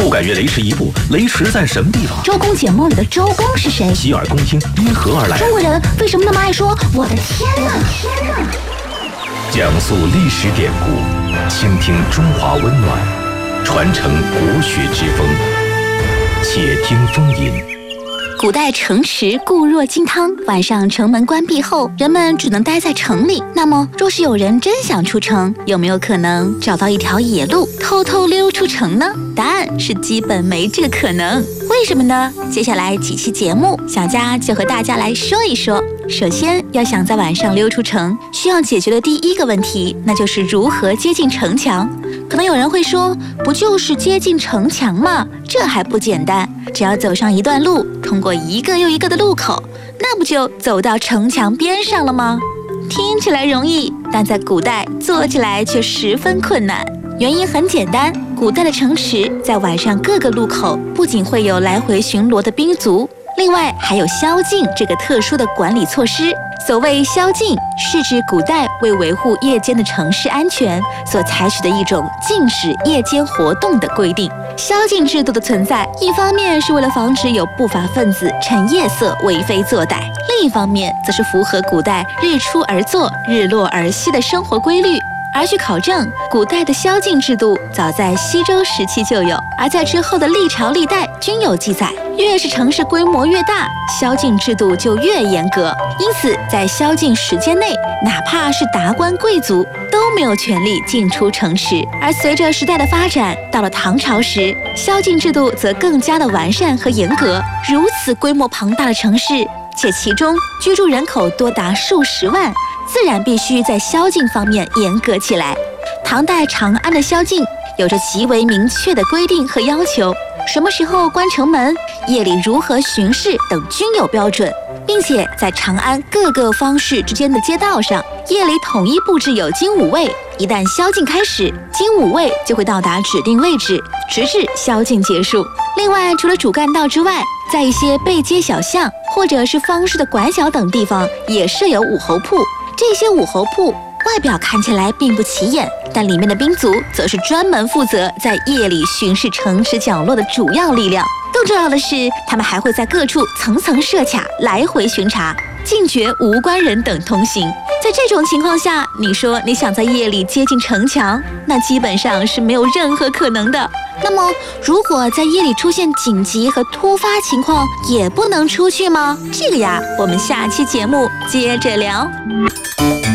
不敢越雷池一步，雷池在什么地方？ 周公解梦里的周公是谁？ 洗耳恭听，因何而来？ 中国人为什么那么爱说我的天哪？ 讲述历史典故，倾听中华温暖，传承国学之风。且听风吟。 古代城池固若金汤，晚上城门关闭后，人们只能待在城里。那么，若是有人真想出城，有没有可能找到一条野路，偷偷溜出城呢？答案是基本没这个可能。为什么呢？接下来几期节目，小佳就和大家来说一说。首先，要想在晚上溜出城，需要解决的第一个问题，那就是如何接近城墙。可能有人会说，不就是接近城墙吗？这还不简单，只要走上一段路，通过一个又一个的路口，那不就走到城墙边上了吗？听起来容易，但在古代做起来却十分困难。原因很简单，古代的城池在晚上各个路口不仅会有来回巡逻的兵卒，另外还有宵禁这个特殊的管理措施。所谓宵禁，是指古代为维护夜间的城市安全所采取的一种禁止夜间活动的规定。宵禁制度的存在，一方面是为了防止有不法分子趁夜色为非作歹，另一方面则是符合古代日出而作、日落而息的生活规律。而据考证，古代的宵禁制度早在西周时期就有，而在之后的历朝历代均有记载。越是城市规模越大，宵禁制度就越严格。因此，在宵禁时间内，哪怕是达官贵族都没有权利进出城池。而随着时代的发展，到了唐朝时，宵禁制度则更加的完善和严格。如此规模庞大的城市，且其中居住人口多达数十万，自然必须在宵禁方面严格起来。唐代长安的宵禁有着极为明确的规定和要求，什么时候关城门，夜里如何巡视等均有标准，并且在长安各个方市之间的街道上，夜里统一布置有精武卫。一旦宵禁开始，精武卫就会到达指定位置，直至宵禁结束。另外，除了主干道之外，在一些背街小巷或者是方市的拐角等地方，也设有武侯铺。这些武侯铺外表看起来并不起眼，但里面的兵卒则是专门负责在夜里巡视城池角落的主要力量。更重要的是，他们还会在各处层层设卡，来回巡查，禁绝无关人等通行。在这种情况下，你说你想在夜里接近城墙，那基本上是没有任何可能的。那么，如果在夜里出现紧急和突发情况，也不能出去吗？这个呀，我们下期节目接着聊。